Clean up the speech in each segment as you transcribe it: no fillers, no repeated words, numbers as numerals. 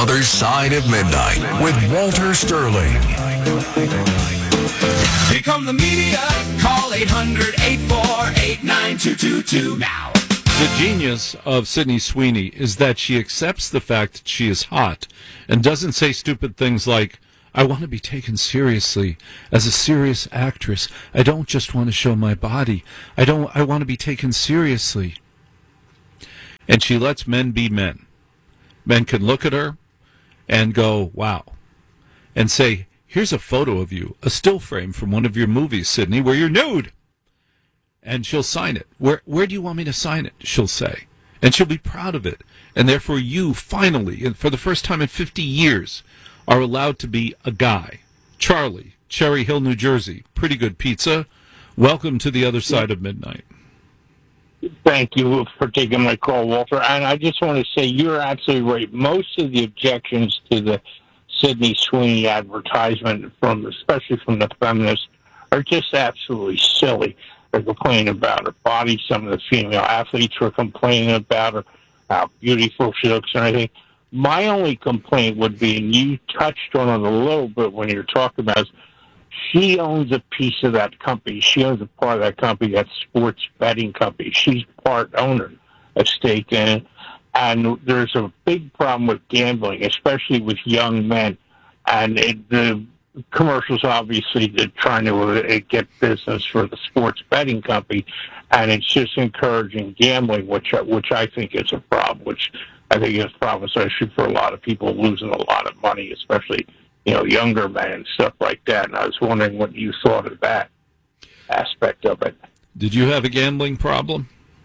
Other Side of Midnight with Walter Sterling. Here come the media. Call 800-848-9222 now. The genius of Sydney Sweeney is that she accepts the fact that she is hot and doesn't say stupid things like, I want to be taken seriously as a serious actress. I don't just want to show my body. I want to be taken seriously. And she lets men be men. Men can look at her and go, wow, and say, here's a photo of you, a still frame from one of your movies, Sydney, where you're nude. And she'll sign it. Where do you want me to sign it? She'll say. And she'll be proud of it. And therefore you finally, and for the first time in 50 years, are allowed to be a guy. Charlie, Cherry Hill, New Jersey. Pretty good pizza. Welcome to the Other Side of Midnight. Thank you for taking my call, Walter. And I just want to say you're absolutely right. Most of the objections to the Sydney Sweeney advertisement, especially from the feminists, are just absolutely silly. They're complaining about her body. Some of the female athletes were complaining about her, how beautiful she looks and everything. My only complaint would be, and you touched on it a little bit when you were talking about it, she owns a piece of that company. She owns a part of that company, that sports betting company. She's part owner, a stake in it. And there's a big problem with gambling, especially with young men. And the commercials, obviously, they're trying to get business for the sports betting company. And it's just encouraging gambling, which I think is a problem, which I think is a problem, especially for a lot of people losing a lot of money, especially younger men and stuff like that. And I was wondering what you thought of that aspect of it. Did you have a gambling problem?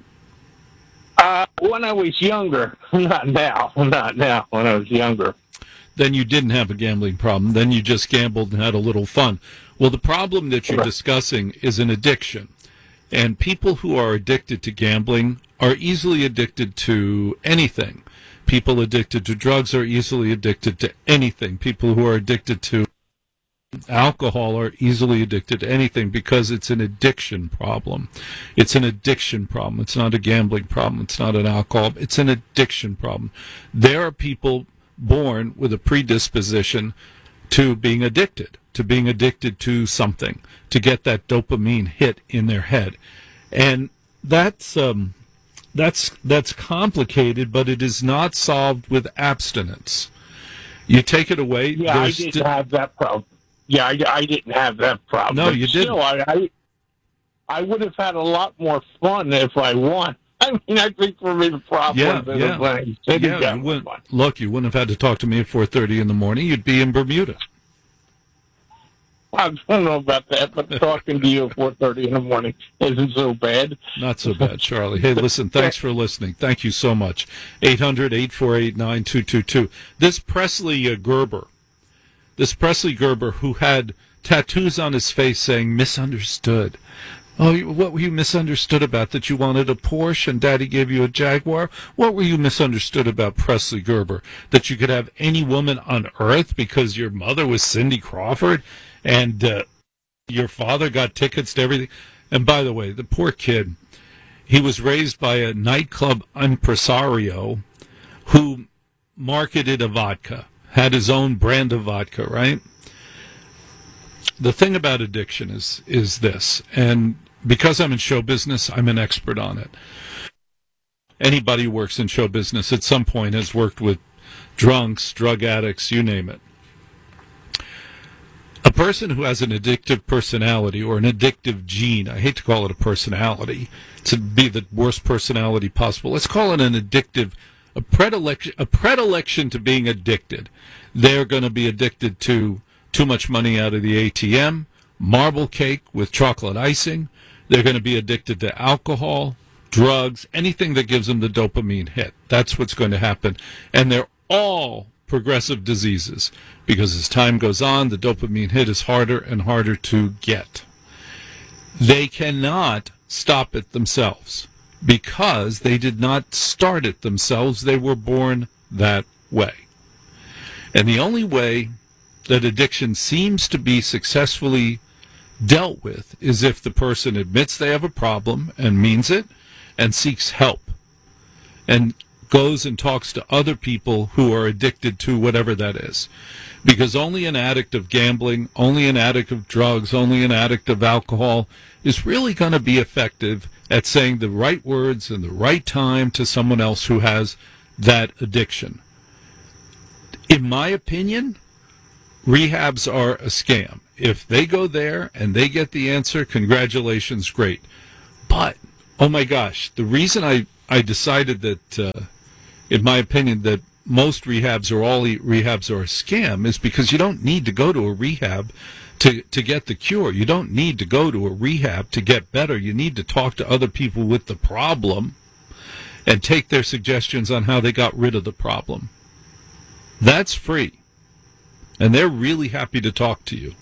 When I was younger, not now, when I was younger. Then you didn't have a gambling problem. Then you just gambled and had a little fun. Well, the problem that you're discussing is an addiction. And people who are addicted to gambling are easily addicted to anything. People addicted to drugs are easily addicted to anything. People who are addicted to alcohol are easily addicted to anything because it's an addiction problem. It's an addiction problem. It's not a gambling problem. It's not an alcohol. It's an addiction problem. There are people born with a predisposition to being addicted to something, to get that dopamine hit in their head. And that's complicated, but it is not solved with abstinence. You take it away. Yeah, I didn't have that problem. Yeah, I didn't have that problem. No, you didn't. Still, I would have had a lot more fun if I won. I mean, I think for me the problem is you wouldn't have had to talk to me at 4:30 in the morning. You'd be in Bermuda. I don't know about that, but talking to you at 4:30 in the morning isn't so bad. Not so bad, Charlie. Hey, listen, thanks for listening. Thank you so much. 800-848-9222. This Presley Gerber, who had tattoos on his face saying misunderstood. Oh, what were you misunderstood about? That you wanted a Porsche and Daddy gave you a Jaguar? What were you misunderstood about, Presley Gerber? That you could have any woman on earth because your mother was Cindy Crawford and your father got tickets to everything? And by the way, the poor kid, he was raised by a nightclub impresario who marketed a vodka, had his own brand of vodka, right? The thing about addiction is this, and because I'm in show business, I'm an expert on it. Anybody who works in show business at some point has worked with drunks, drug addicts, you name it. A person who has an addictive personality or an addictive gene, I hate to call it a personality, to be the worst personality possible. Let's call it a predilection to being addicted. They're going to be addicted to too much money out of the ATM, marble cake with chocolate icing. They're going to be addicted to alcohol, drugs, anything that gives them the dopamine hit. That's what's going to happen. And they're all progressive diseases because as time goes on, the dopamine hit is harder and harder to get. They cannot stop it themselves because they did not start it themselves. They were born that way. And the only way that addiction seems to be successfully dealt with is if the person admits they have a problem and means it and seeks help. And goes and talks to other people who are addicted to whatever that is. Because only an addict of gambling, only an addict of drugs, only an addict of alcohol is really going to be effective at saying the right words in the right time to someone else who has that addiction. In my opinion, rehabs are a scam. If they go there and they get the answer, congratulations, great. But, oh my gosh, the reason I decided that, in my opinion, that most rehabs or all rehabs are a scam is because you don't need to go to a rehab to get the cure. You don't need to go to a rehab to get better. You need to talk to other people with the problem and take their suggestions on how they got rid of the problem. That's free. And they're really happy to talk to you.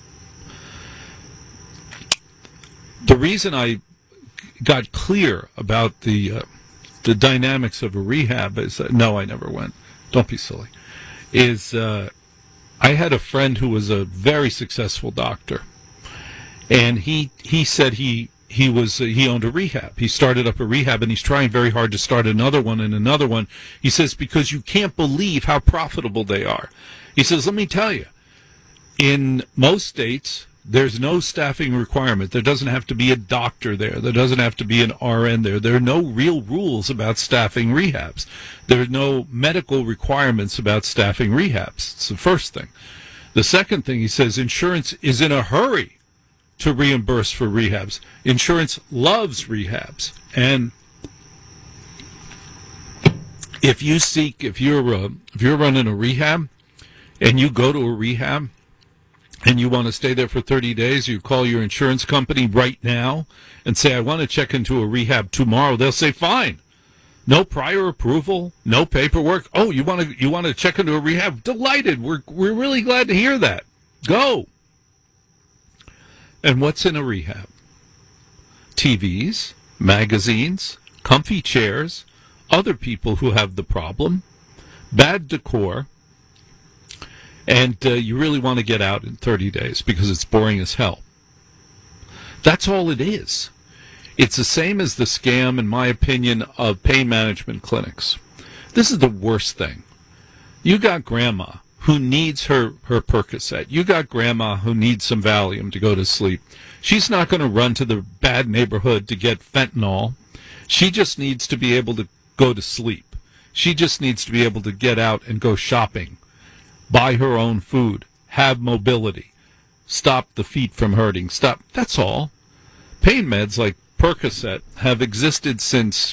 The reason I got clear about the dynamics of a rehab is no, I never went. Don't be silly. Is I had a friend who was a very successful doctor, and he said he owned a rehab. He started up a rehab, and he's trying very hard to start another one and another one. He says because you can't believe how profitable they are. He says, let me tell you, in most states, there's no staffing requirement. There doesn't have to be a doctor there. There doesn't have to be an RN there. There are no real rules about staffing rehabs. There are no medical requirements about staffing rehabs. It's the first thing. The second thing, he says, insurance is in a hurry to reimburse for rehabs. Insurance loves rehabs. And if you're running a rehab and you go to a rehab, and you want to stay there for 30 days, you call your insurance company right now and say, I want to check into a rehab tomorrow. They'll say, fine. No prior approval, no paperwork. Oh, you want to check into a rehab? Delighted. We're really glad to hear that. Go. And what's in a rehab? TVs, magazines, comfy chairs, other people who have the problem, bad decor, and you really want to get out in 30 days because it's boring as hell. That's all it is. It's the same as the scam, in my opinion, of pain management clinics. This is the worst thing. You got grandma who needs her Percocet. You got grandma who needs some Valium to go to sleep. She's not going to run to the bad neighborhood to get fentanyl. She just needs to be able to go to sleep. She just needs to be able to get out and go shopping. Buy her own food, have mobility, stop the feet from hurting, that's all. Pain meds like Percocet have existed since,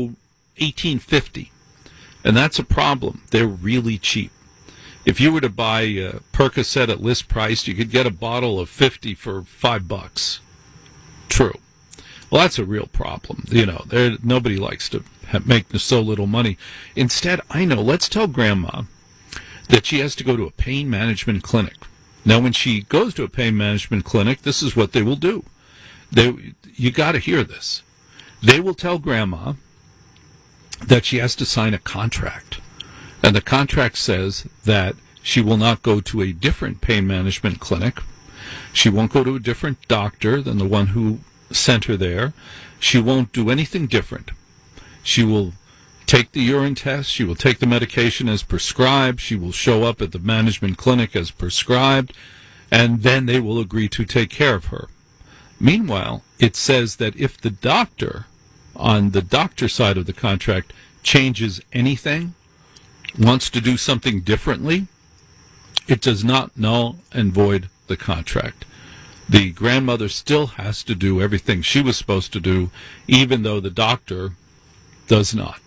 1850, and that's a problem. They're really cheap. If you were to buy Percocet at list price, you could get a bottle of 50 for $5. True. Well, that's a real problem. Nobody likes to make so little money. Instead, let's tell grandma that she has to go to a pain management clinic. Now, when she goes to a pain management clinic, this is what they will do. You got to hear this. They will tell grandma that she has to sign a contract. And the contract says that she will not go to a different pain management clinic. She won't go to a different doctor than the one who sent her there. She won't do anything different. She will take the urine test. She will take the medication as prescribed. She will show up at the management clinic as prescribed, and then they will agree to take care of her. Meanwhile, it says that if the doctor, on the doctor side of the contract, changes anything, wants to do something differently, it does not null and void the contract. The grandmother still has to do everything she was supposed to do, even though the doctor does not.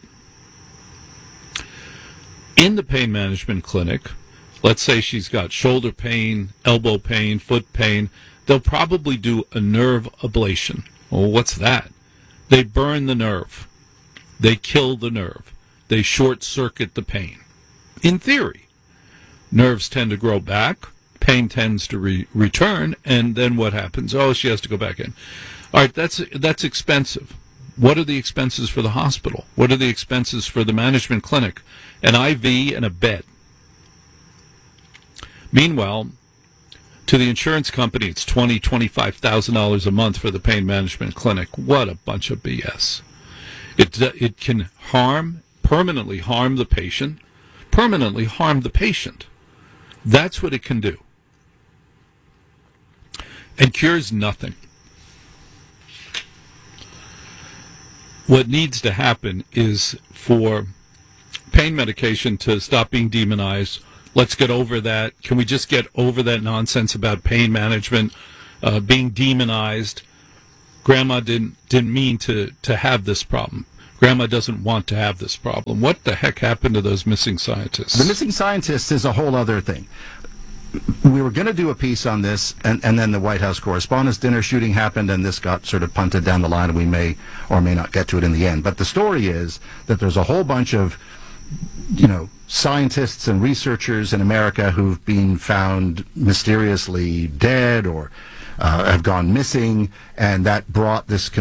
In the pain management clinic, let's say she's got shoulder pain, elbow pain, foot pain, they'll probably do a nerve ablation. Well, what's that? They burn the nerve. They kill the nerve. They short-circuit the pain. In theory, nerves tend to grow back, pain tends to return, and then what happens? Oh, she has to go back in. All right, that's expensive. What are the expenses for the hospital? What are the expenses for the management clinic? An IV and a bed. Meanwhile, to the insurance company, it's $20,000, $25,000 a month for the pain management clinic. What a bunch of BS. It can harm permanently harm the patient. Permanently harm the patient. That's what it can do. And cures nothing. What needs to happen is for pain medication to stop being demonized. Let's get over that. Can we just get over that nonsense about pain management being demonized? Grandma didn't mean to have this problem. Grandma doesn't want to have this problem. What the heck happened to those missing scientists? The missing scientists is a whole other thing. We were going to do a piece on this, and then the White House Correspondents' Dinner shooting happened, and this got sort of punted down the line, and we may or may not get to it in the end. But the story is that there's a whole bunch of, scientists and researchers in America who've been found mysteriously dead or have gone missing, and that brought this